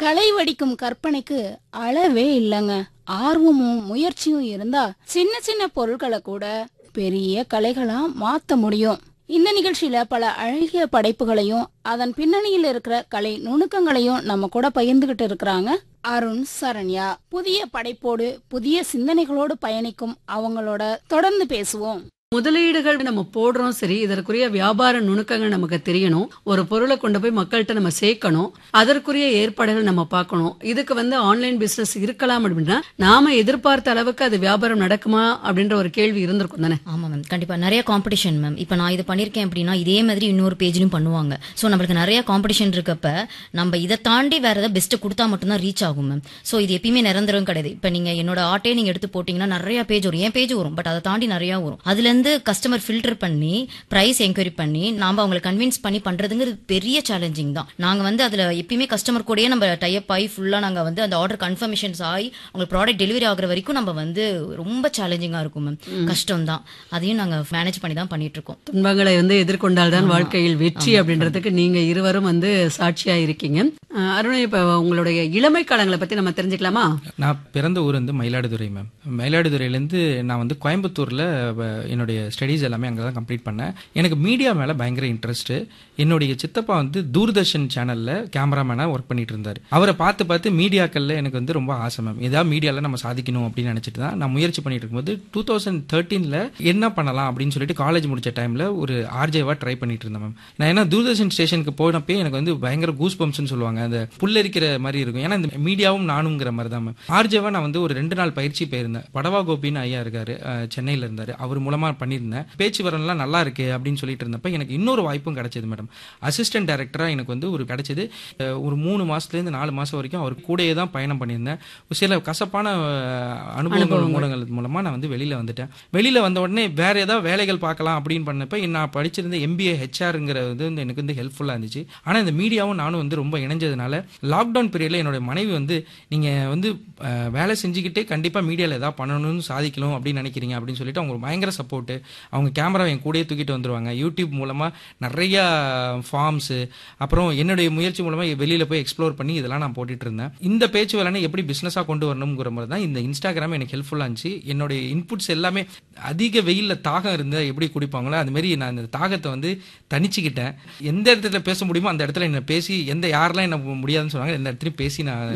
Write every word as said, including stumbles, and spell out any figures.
களை வடிக்கும் கற்பனைக்கு அளவே இல்லைங்க. ஆர்வமும் முயற்சியும் இருந்தா சின்ன சின்ன பொருட்களை கூட பெரிய கலைகளா மாத்த முடியும். இந்த நிகழ்ச்சியில பல அழகிய படைப்புகளையும் அதன் பின்னணியில் இருக்கிற கலை நுணுக்கங்களையும் நம்ம கூட பகிர்ந்துகிட்டு இருக்கிறாங்க அருண், சரண்யா. புதிய படைப்போடு புதிய சிந்தனைகளோடு பயணிக்கும் அவங்களோட தொடர்ந்து பேசுவோம். முதலீடுகள் நம்ம போடுறோம், சரி, இதற்குரிய வியாபார நுணுக்கங்கள் நமக்கு தெரியணும். ஒரு பொருளை கொண்டு போய் மக்கள்கிட்ட நம்ம சேர்க்கணும், அதற்குரிய ஏற்பாடுகள் நம்ம பார்க்கணும். இதுக்கு வந்து ஆன்லைன் பிசினஸ் இருக்கலாம் அப்படின்னா நாம எதிர்பார்த்த அளவுக்கு அது வியாபாரம் நடக்குமா அப்படின்ற ஒரு கேள்வி இருந்திருக்கும் தானே? ஆமா மேம், கண்டிப்பா நிறைய காம்படிஷன் மேம். இப்ப நான் இது பண்ணிருக்கேன் அப்படின்னா இதே மாதிரி இன்னொரு பேஜ்லயும் பண்ணுவாங்க. சோ நம்மளுக்கு நிறைய காம்படிஷன் இருக்கப்ப நம்ம இதை தாண்டி வேற ஏதாவது பெஸ்ட் கொடுத்தா மட்டும்தான் ரீச் ஆகும் மேம். சோ இது எப்பயுமே நிரந்தரம் கிடையாது. இப்ப நீங்க என்னோட ஆர்ட்டே நீங்க எடுத்து போட்டீங்கன்னா நிறைய பேஜ் வரும், என் பேஜ் வரும், பட் அதை தாண்டி நிறைய வரும். அதுல இருந்து கஸ்டமர் ஃபில்டர் பண்ணி பிரைஸ் என்கொயரி பண்ணி நாம அவங்களை கன்வின்ஸ் பண்ணி பண்றதுங்கிறது பெரிய சேலஞ்சிங் தான். நாங்க வந்து அதுல எப்பயுமே கஸ்டமர் கூடயே நம்ம டைப் ஆகி ஃபுல்லா நாங்க வந்து அந்த ஆர்டர் கன்ஃபர்மேஷன்ஸ் ஆகி உங்களுக்கு ப்ராடக்ட் டெலிவரி ஆகுற வரைக்கும் நம்ம வந்து ரொம்ப சேலஞ்சிங்கா இருக்கும் மேம். கஷ்டம் தான், அதையும் நாங்க மேனேஜ் பண்ணி தான் பண்ணிட்டு இருக்கோம். துன்பங்களை வந்து எதிர்கொண்டால்தான் வாழ்க்கையில் வெற்றி அப்படின்றதுக்கு நீங்க இருவரும் வந்து சாட்சியா இருக்கீங்க. அருண், இப்ப உங்களுடைய இளமை காலங்களை பத்தி நம்ம தெரிஞ்சுக்கலாமா? நான் பிறந்த ஊர் வந்து மயிலாடுதுறை மேம். மயிலாடுதுறையிலேருந்து நான் வந்து கோயம்புத்தூரில் என்னுடைய ஸ்டடீஸ் எல்லாமே அங்கே தான் கம்ப்ளீட் பண்ணேன். எனக்கு மீடியா மேலே பயங்கர இன்ட்ரெஸ்ட்டு. என்னுடைய சித்தப்பா வந்து தூர்தர்ஷன் சேனலில் கேமராமேனாக ஒர்க் பண்ணிட்டு இருந்தார். அவரை பார்த்து பார்த்து மீடியாக்களில் எனக்கு வந்து ரொம்ப ஆசை மேம். ஏதாவது மீடியாவில் நம்ம சாதிக்கணும் அப்படின்னு நினச்சிட்டு தான் நான் முயற்சி பண்ணிட்டு இருக்கும்போது டூ தௌசண்ட் தேர்ட்டீனில் என்ன பண்ணலாம் அப்படின்னு சொல்லிட்டு காலேஜ் முடிச்ச டைமில் ஒரு ஆர்ஜேவாக ட்ரை பண்ணிட்டு இருந்தேன் மேம். நான் ஏன்னா தூர்தர்ஷன் ஸ்டேஷனுக்கு போனப்பே எனக்கு வந்து பயங்கர கூஸ் பம்ப்ஸ்ன்னு சொல்லுவாங்க, அந்த புல்லரிக்கிற மாதிரி இருக்கும். ஏன்னா இந்த மீடியாவும் நானுங்கிற மாதிரி தான் மேம். ஆர்ஜேவா நான் வந்து ஒரு ரெண்டு நாள் பயிற்சி போயிருந்தேன். படவா கோபின்னு ஐயா இருக்காரு, சென்னையில் இருந்தார். அவர் மூலமாக பண்ணியிருந்தேன். பேச்சு வரலாம் நல்லா இருக்கு அப்படின்னு சொல்லிட்டு இருந்தப்ப எனக்கு இன்னொரு வாய்ப்பும் கிடைச்சது மேடம். அசிஸ்டன்ட் டைரக்டரா எனக்கு வந்து ஒரு கிடைச்சது. ஒரு மூணு மாசத்துலேருந்து நாலு மாசம் வரைக்கும் அவர் கூடயே தான் பயணம் பண்ணியிருந்தேன். சில கசப்பான அனுபவங்கள் மூலங்கள் மூலமா நான் வந்து வெளியில வந்துட்டேன். வெளியில வந்த உடனே வேற ஏதாவது வேலைகள் பார்க்கலாம் அப்படின்னு பண்ணப்ப நான் படிச்சிருந்த எம்பிஏ ஹெச்ஆர்ங்கிறது வந்து எனக்கு வந்து ஹெல்ப்ஃபுல்லா இருந்துச்சு. ஆனா இந்த மீடியாவும் நானும் வந்து ரொம்ப இணைஞ்சதுனால லாக்டவுன் பீரியட்ல என்னோட மனைவி வந்து நீங்க வந்து வேலை செஞ்சுக்கிட்டே கண்டிப்பா மீடியாவில் ஏதாவது பண்ணணும்னு சாதிக்கணும் அப்படின்னு நினைக்கிறீங்க அப்படின்னு சொல்லிட்டு அவங்க பயங்கர சப்போர்ட். அவங்க கேமரா என் கூடயே தூக்கிட்டு வந்துருவாங்க. யூடியூப் மூலமா நிறைய ஃபார்ம்ஸ், அப்புறம் என்னுடைய முயற்சி மூலமா வெளியில போய் எக்ஸ்ப்ளோர் பண்ணி இதெல்லாம் நான் போட்டுட்டு இருந்தேன். இந்த பேச்சு வேலைனை எப்படி பிசினஸா கொண்டு வரணுங்கிற மாதிரி தான் இந்த இன்ஸ்டாகிராம் எனக்கு ஹெல்ப்ஃபுல்லா இருந்துச்சு. என்னுடைய இன்புட்ஸ் எல்லாமே அதிக வெயில்ல தாகம் இருந்தா எப்படி குடிப்பாங்களோ அது மாதிரி நான் இந்த தாகத்தை வந்து தனிச்சுக்கிட்டேன். எந்த இடத்துல பேச முடியுமோ அந்த இடத்துல என்ன பேசி, எந்த யாரெல்லாம் என்ன முடியாதுன்னு சொன்னாங்க எந்த இடத்துலையும் பேசி நான்